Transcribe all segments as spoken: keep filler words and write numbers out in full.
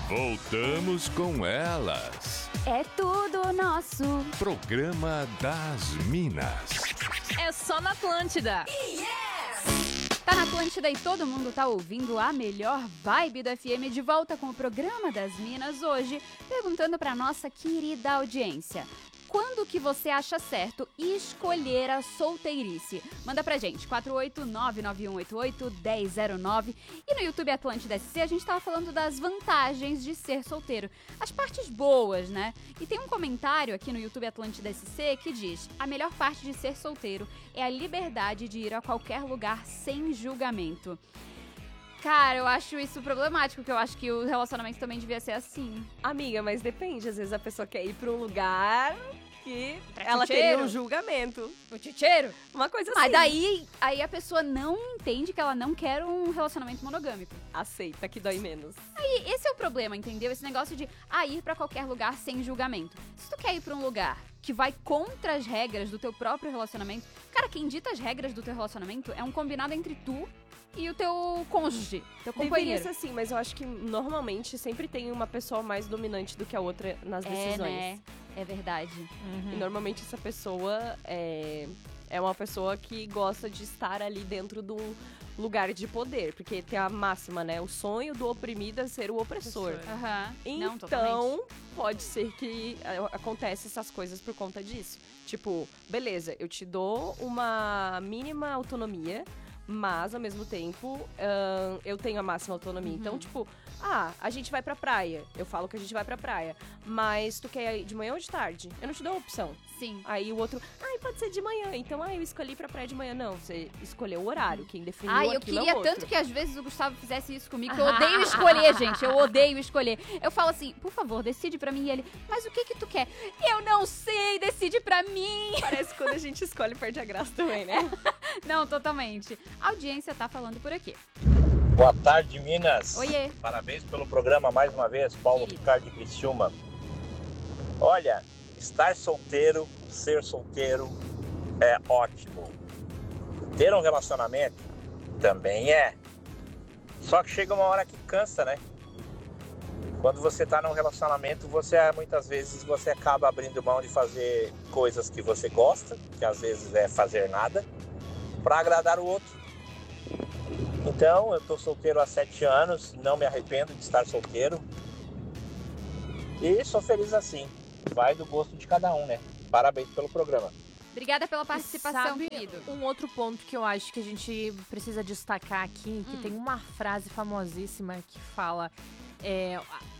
Voltamos com elas. É tudo nosso. Programa das Minas. É só na Atlântida. Yes! Tá na Atlântida e todo mundo tá ouvindo a melhor vibe do F M, de volta com o Programa das Minas hoje, perguntando pra nossa querida audiência: quando que você acha certo escolher a solteirice? Manda pra gente, quatro oito nove nove um oito oito um zero zero nove. E no YouTube Atlântida S C a gente tava falando das vantagens de ser solteiro. As partes boas, né? E tem um comentário aqui no YouTube Atlântida S C que diz: a melhor parte de ser solteiro é a liberdade de ir a qualquer lugar sem julgamento. Cara, eu acho isso problemático, porque eu acho que o relacionamento também devia ser assim. Amiga, mas depende. Às vezes a pessoa quer ir pra um lugar que Pra ela tchutcheiro? teria um julgamento. O tchutcheiro? Uma coisa assim. Mas daí aí a pessoa não entende que ela não quer um relacionamento monogâmico. Aceita, que dói menos. Aí esse é o problema, entendeu? Esse negócio de ah, ir pra qualquer lugar sem julgamento. Se tu quer ir pra um lugar que vai contra as regras do teu próprio relacionamento, cara, quem dita as regras do teu relacionamento é um combinado entre tu e o teu cônjuge, teu companheiro. Deveria ser assim, mas eu acho que normalmente sempre tem uma pessoa mais dominante do que a outra nas decisões. É, né? É verdade. Uhum. E normalmente essa pessoa é, é uma pessoa que gosta de estar ali dentro de um lugar de poder. Porque tem a máxima, né? O sonho do oprimido é ser o opressor. Aham. Não, Então, totalmente. pode ser que aconteça essas coisas por conta disso. Tipo, beleza, eu te dou uma mínima autonomia, mas, ao mesmo tempo, uh, eu tenho a máxima autonomia. Uhum. Então, tipo, ah, a gente vai pra praia. Eu falo que a gente vai pra praia. Mas tu quer ir de manhã ou de tarde? Eu não te dou a opção. Sim. Aí o outro, ai, pode ser de manhã. Então, ah, eu escolhi pra praia de manhã. Não, você escolheu o horário. Quem definiu Ai, eu aquilo é o queria outro. tanto que às vezes o Gustavo fizesse isso comigo, que eu odeio escolher, gente. Eu odeio escolher. Eu falo assim, por favor, decide pra mim. E ele, mas o que que tu quer? Eu não sei, decide pra mim. Parece quando a gente escolhe perde a graça também, né? Não, totalmente. A audiência tá falando por aqui. Boa tarde, Minas. Oiê. Parabéns pelo programa mais uma vez, Paulo Querido. Ricardo de Criciúma. Olha, estar solteiro, ser solteiro é ótimo. Ter um relacionamento também é. Só que chega uma hora que cansa, né? Quando você tá num relacionamento, você muitas vezes você acaba abrindo mão de fazer coisas que você gosta, que às vezes é fazer nada, para agradar o outro. Então, eu tô solteiro há sete anos, não me arrependo de estar solteiro. E sou feliz assim. Vai do gosto de cada um, né? Parabéns pelo programa. Obrigada pela participação, Sabe, querido. um outro ponto que eu acho que a gente precisa destacar aqui, que Hum. tem uma frase famosíssima que fala é,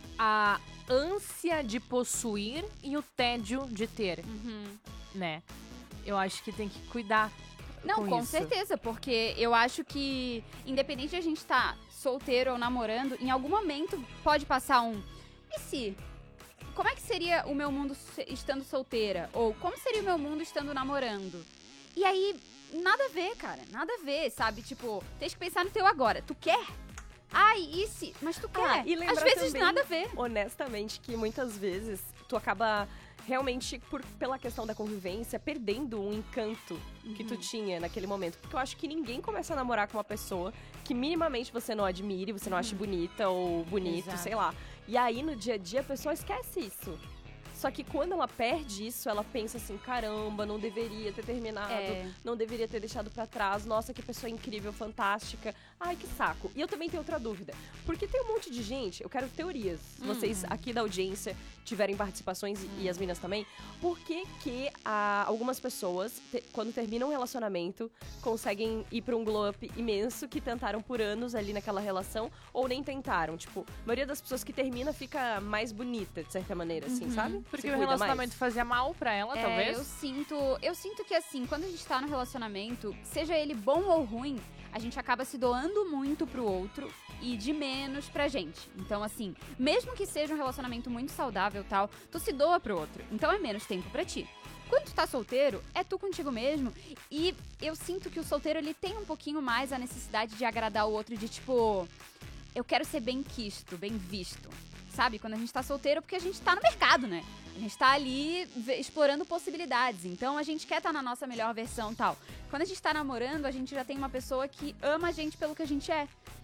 a, a ânsia de possuir e o tédio de ter, Uhum. né? Eu acho que tem que cuidar. Não, com com isso. certeza, porque eu acho que, independente de a gente estar solteiro ou namorando, em algum momento pode passar um... E se? Como é que seria o meu mundo se- estando solteira? Ou como seria o meu mundo estando namorando? E aí, nada a ver, cara. Nada a ver, sabe? Tipo, tem que pensar no teu agora. Tu quer? Ai, e se? Mas tu quer. Ah, e lembrar Às vezes também, nada a ver. honestamente, que muitas vezes tu acaba realmente, por, pela questão da convivência, perdendo um encanto que Uhum. tu tinha naquele momento. Porque eu acho que ninguém começa a namorar com uma pessoa que minimamente você não admire, você não acha bonita ou bonito, Exato. sei lá. E aí, no dia a dia, a pessoa esquece isso. Só que quando ela perde isso, ela pensa assim, caramba, não deveria ter terminado, É. não deveria ter deixado pra trás, nossa, que pessoa incrível, fantástica. Ai, que saco. E eu também tenho outra dúvida, porque tem um monte de gente, eu quero teorias, se vocês aqui da audiência tiverem participações e- e as minas também, por que que ah, algumas pessoas, te- quando terminam um relacionamento, conseguem ir pra um glow up imenso que tentaram por anos ali naquela relação, ou nem tentaram? Tipo, a maioria das pessoas que termina fica mais bonita, de certa maneira, assim, sabe? Porque Se o cuida relacionamento mais. fazia mal pra ela, É, talvez. eu sinto, eu sinto que assim, quando a gente tá no relacionamento, seja ele bom ou ruim, a gente acaba se doando muito pro outro e de menos pra gente. Então assim, mesmo que seja um relacionamento muito saudável e tal, tu se doa pro outro. Então é menos tempo pra ti. Quando tu tá solteiro, é tu contigo mesmo. E eu sinto que o solteiro, ele tem um pouquinho mais a necessidade de agradar o outro, de tipo, eu quero ser bem quisto, bem visto. Sabe? Quando a gente tá solteiro, porque a gente tá no mercado, né? A gente tá ali ve- explorando possibilidades. Então, a gente quer estar na nossa melhor versão e tal. Quando a gente tá namorando, a gente já tem uma pessoa que ama a gente pelo que a gente é. Que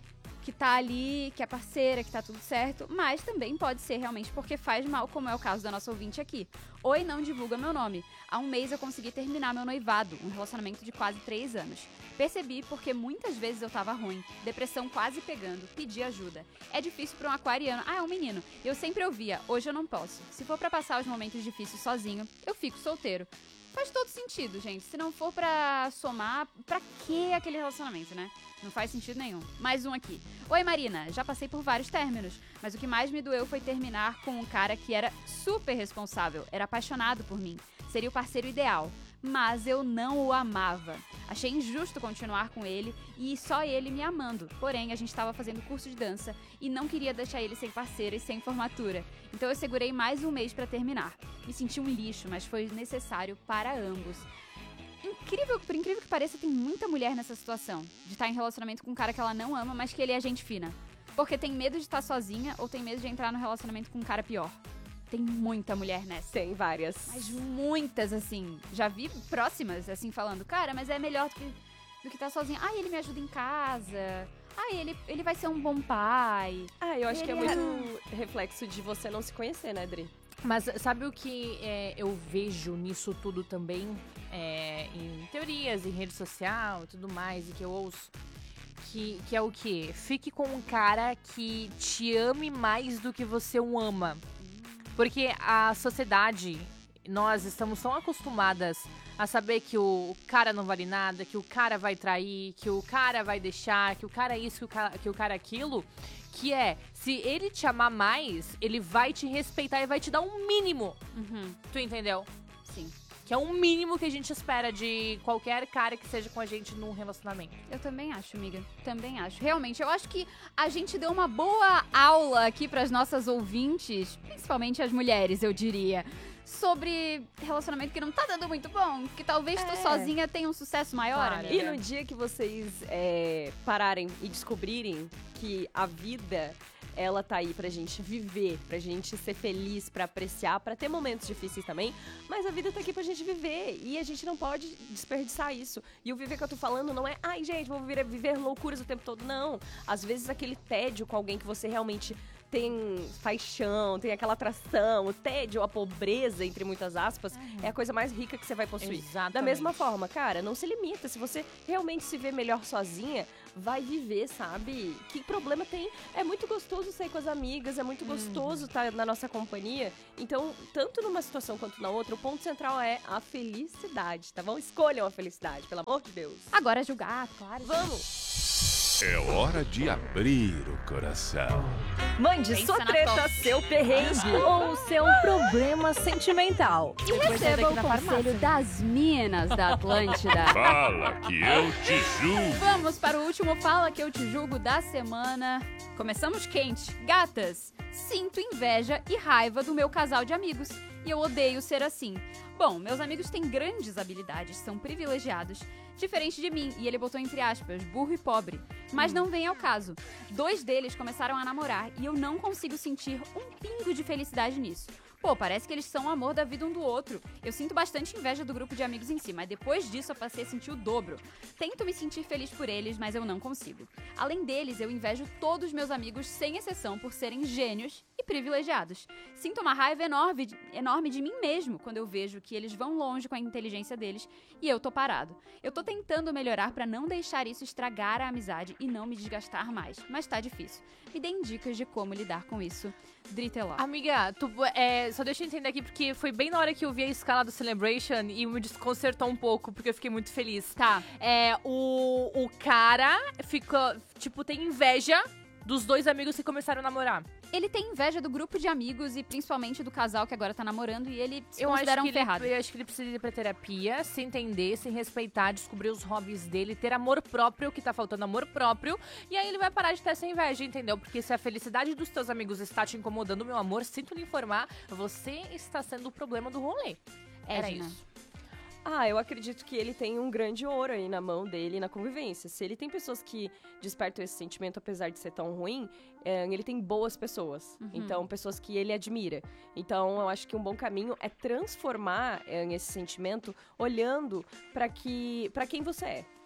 que tá ali, que é parceira, que tá tudo certo, mas também pode ser realmente porque faz mal, como é o caso da nossa ouvinte aqui. Oi, não divulga meu nome. Há um mês eu consegui terminar meu noivado, um relacionamento de quase três anos. Percebi porque muitas vezes eu tava ruim, depressão quase pegando, pedi ajuda. É difícil pra um aquariano. Ah, é um menino. Eu sempre ouvia, hoje eu não posso. Se for pra passar os momentos difíceis sozinho, eu fico solteiro. Faz todo sentido, gente. Se não for pra somar, pra que aquele relacionamento, né? Não faz sentido nenhum. Mais um aqui. Oi, Marina. Já passei por vários términos, mas o que mais me doeu foi terminar com um cara que era super responsável, era apaixonado por mim, seria o parceiro ideal. Mas eu não o amava. Achei injusto continuar com ele e só ele me amando. Porém, a gente estava fazendo curso de dança e não queria deixar ele sem parceira e sem formatura. Então eu segurei mais um mês pra terminar. Me senti um lixo, mas foi necessário para ambos. Incrível, por incrível que pareça, tem muita mulher nessa situação. De estar em relacionamento com um cara que ela não ama, mas que ele é gente fina. Porque tem medo de estar sozinha ou tem medo de entrar no relacionamento com um cara pior. Tem muita mulher nessa. Tem várias. Mas muitas, assim. Já vi próximas, assim, falando, cara, mas é melhor do que, do que tá sozinha. Ah, ele me ajuda em casa. Ah, ele, ele vai ser um bom pai. Ah, eu acho que é Ele é- muito reflexo de você não se conhecer, né, Dri? Mas sabe o que é, eu vejo nisso tudo também? É, em teorias, em rede social e tudo mais, e que eu ouço. Que, que é o quê? Fique com um cara que te ame mais do que você o ama. Porque a sociedade, nós estamos tão acostumadas a saber que o cara não vale nada, que o cara vai trair, que o cara vai deixar, que o cara é isso, que o cara, que o cara é aquilo, que é, se ele te amar mais, ele vai te respeitar e vai te dar um mínimo. Uhum, Tu entendeu? sim. Que é um mínimo que a gente espera de qualquer cara que seja com a gente num relacionamento. Eu também acho, amiga. Também acho. Realmente, eu acho que a gente deu uma boa aula aqui pras nossas ouvintes, principalmente as mulheres, eu diria, sobre relacionamento que não tá dando muito bom, que talvez tu É. sozinha tenha um sucesso maior, Para. amiga. E no dia que vocês é, pararem e descobrirem que a vida, ela tá aí pra gente viver, pra gente ser feliz, pra apreciar, pra ter momentos difíceis também, mas a vida tá aqui pra gente viver e a gente não pode desperdiçar isso. E o viver que eu tô falando não é, ai gente, vou viver, viver loucuras o tempo todo, não. Às vezes aquele tédio com alguém que você realmente tem paixão, tem aquela atração, o tédio, a pobreza, entre muitas aspas, é a coisa mais rica que você vai possuir. Exatamente. Da mesma forma, cara, não se limita. Se você realmente se vê melhor sozinha, vai viver, sabe? Que problema tem? É muito gostoso sair com as amigas, é muito gostoso estar na nossa companhia. Então, tanto numa situação quanto na outra, o ponto central é a felicidade, tá bom? Escolham a felicidade, pelo amor de Deus. Agora julgar, claro. Vamos! É hora de abrir o coração. Mande Pensa sua na treta, top. seu perrengue ou seu problema sentimental. E receba o conselho das minas da Atlântida. Fala que eu te julgo. Vamos para o último Fala Que Eu Te Julgo da semana. Começamos quente. Gatas, sinto inveja e raiva do meu casal de amigos. E eu odeio ser assim. Bom, meus amigos têm grandes habilidades, são privilegiados, diferente de mim, e ele botou entre aspas, burro e pobre. Mas não vem ao caso. Dois deles começaram a namorar e eu não consigo sentir um pingo de felicidade nisso. Pô, parece que eles são o amor da vida um do outro. Eu sinto bastante inveja do grupo de amigos em si, mas depois disso eu passei a sentir o dobro. Tento me sentir feliz por eles, mas eu não consigo. Além deles, eu invejo todos os meus amigos, sem exceção, por serem gênios e privilegiados. Sinto uma raiva enorme, enorme de mim mesmo quando eu vejo que eles vão longe com a inteligência deles e eu tô parado. Eu tô tentando melhorar pra não deixar isso estragar a amizade e não me desgastar mais, mas tá difícil. Me deem dicas de como lidar com isso. Driteló. Amiga, tu, é, só deixa eu entender aqui, porque foi bem na hora que eu vi a escala do Celebration e me desconcertou um pouco, porque eu fiquei muito feliz. Tá. É, o, o cara fica, tipo, tem inveja dos dois amigos que começaram a namorar. Ele tem inveja do grupo de amigos e principalmente do casal que agora tá namorando e ele se Eu acho, considera que um ele, ferrado. eu acho que ele precisa ir pra terapia, se entender, se respeitar, descobrir os hobbies dele, ter amor próprio, que tá faltando amor próprio, e aí ele vai parar de ter essa inveja, entendeu? Porque se a felicidade dos teus amigos está te incomodando, meu amor, sinto lhe informar, você está sendo o problema do rolê. Era Edna. isso. Ah, eu acredito que ele tem um grande ouro aí na mão dele na convivência. Se ele tem pessoas que despertam esse sentimento, apesar de ser tão ruim, é, ele tem boas pessoas. Uhum. Então, pessoas que ele admira. Então, eu acho que um bom caminho é transformar é, esse sentimento olhando para que, para quem você é.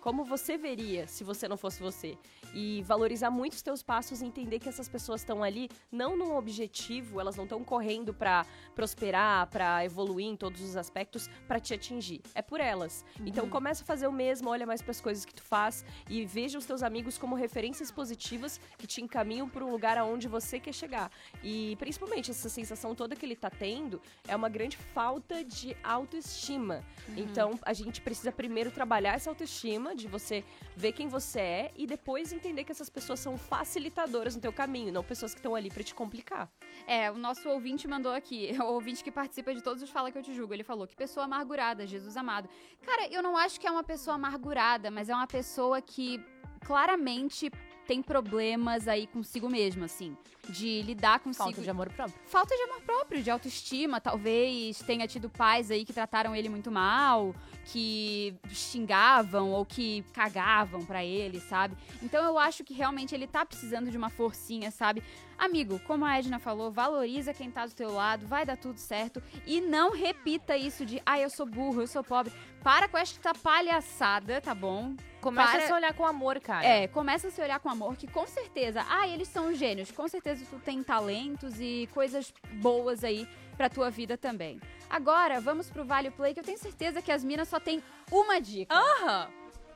como você veria se você não fosse você. E valorizar muito os teus passos e entender que essas pessoas estão ali não num objetivo, elas não estão correndo pra prosperar, pra evoluir em todos os aspectos, pra te atingir. É por elas. Uhum. Então começa a fazer o mesmo, olha mais pras coisas que tu faz e veja os teus amigos como referências positivas que te encaminham para um lugar aonde você quer chegar. E principalmente essa sensação toda que ele tá tendo é uma grande falta de autoestima. Uhum. Então a gente precisa primeiro trabalhar essa autoestima, de você ver quem você é e depois entender que essas pessoas são facilitadoras no teu caminho, não pessoas que estão ali pra te complicar. É, o nosso ouvinte mandou aqui, o ouvinte que participa de todos os Fala Que Eu Te Julgo, ele falou que pessoa amargurada, Jesus amado. Cara, eu não acho que é uma pessoa amargurada, mas é uma pessoa que claramente tem problemas aí consigo mesma, assim, de lidar consigo. Falta de amor próprio. Falta de amor próprio, de autoestima, talvez tenha tido pais aí que trataram ele muito mal, que xingavam ou que cagavam pra ele, sabe? Então eu acho que realmente ele tá precisando de uma forcinha, sabe? Amigo, como a Edna falou, valoriza quem tá do teu lado, vai dar tudo certo e não repita isso de, ah, eu sou burro, eu sou pobre. Para com esta palhaçada, tá bom? Começa Para- a se olhar com amor, cara. É, começa a se olhar com amor, que com certeza, ah, eles são gênios, com certeza tu tem talentos e coisas boas aí pra tua vida também. Agora, vamos pro Vale Play, que eu tenho certeza que as minas só tem uma dica. Aham!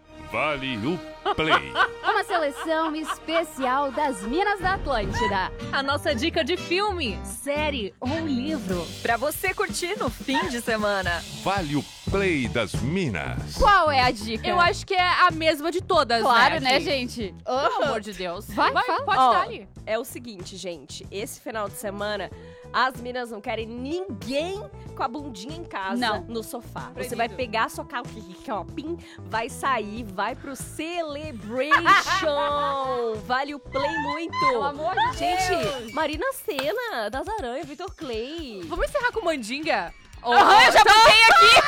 Vale o Play. Uma seleção especial das minas da Atlântida. A nossa dica de filme, série ou livro. Pra você curtir no fim de semana. Vale o Play das Minas. Qual é a dica? Eu acho que é a mesma de todas, Claro, né, né, aqui. gente? Pelo amor de Deus. Vai, fala. pode Ó, dar ali. É o seguinte, gente, esse final de semana as meninas não querem ninguém com a bundinha em casa, Não. no sofá. Você Proibido. vai pegar sua calça shopping, vai sair, vai pro Celebration. Vale o play muito. Pelo amor de Gente, Marina Sena, das Aranhas, Vitor Clay. Vamos encerrar com mandinga? Aham, eu já botei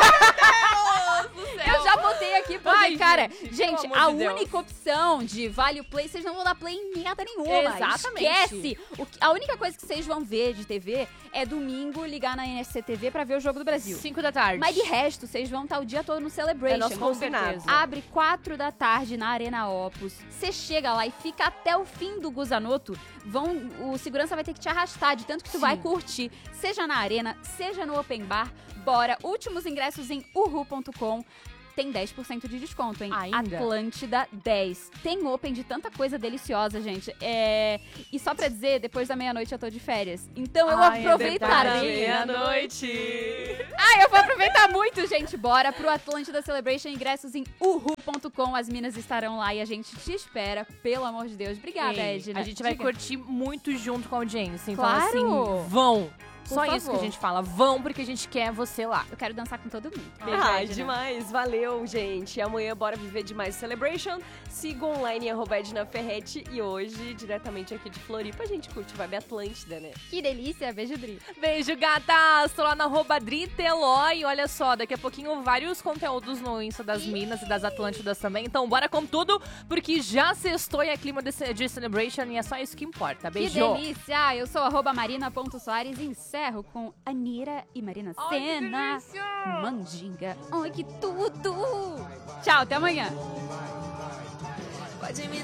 aqui! Eu já botei aqui, porque, Ai, cara, gente, gente, pelo amor a de Deus. única opção de Vale o Play, vocês não vão dar play em merda nenhuma. Exatamente. Esquece! O que- a única coisa que vocês vão ver de T V é domingo ligar na N S C T V pra ver o Jogo do Brasil. Cinco da tarde. Mas de resto, vocês vão estar o dia todo no Celebration. É nosso com combinado. certeza. Abre quatro da tarde na Arena Opus. Você chega lá e fica até o fim do Guzanoto. Vão, o segurança vai ter que te arrastar de tanto que tu Sim. vai curtir. Seja na Arena, seja no Open Bar. Bora. Últimos ingressos em uhu ponto com. Tem dez por cento de desconto, hein? Ainda? Atlântida dez. Tem Open de tanta coisa deliciosa, gente. É... E só pra dizer, depois da meia-noite eu tô de férias. Então eu Ai, é aproveitarei. Meia-noite. Ai, eu vou aproveitar muito, gente. Bora pro Atlântida Celebration. Ingressos em uhu ponto com. As minas estarão lá e a gente te espera. Pelo amor de Deus. Obrigada, Ei, Edna. A gente vai Diga. curtir muito junto com a audiência. Então, Claro. assim, vão. Por Só isso que favor. a gente fala. Vão, porque a gente quer você lá. Eu quero dançar com todo mundo. Beijo, Ai, Edna. demais. Valeu, gente. Amanhã bora viver demais Celebration. Siga online em arroba Edna Ferretti. E hoje, diretamente aqui de Floripa, a gente curte Vibe Atlântida, né? Que delícia. Beijo, Dri. Beijo, gatas! Tô lá na arroba Dritelói. Olha só, daqui a pouquinho vários conteúdos no Insta das Minas e das Atlântidas também. Então bora com tudo, porque já sextou e é clima de, ce- de Celebration e é só isso que importa. Beijo! Que delícia. Eu sou arroba marina.soares e encerro com Anira e Marina Ai, que Sena. delícia! Mandinga. Ai, que tudo. Tchau, até amanhã. Pode me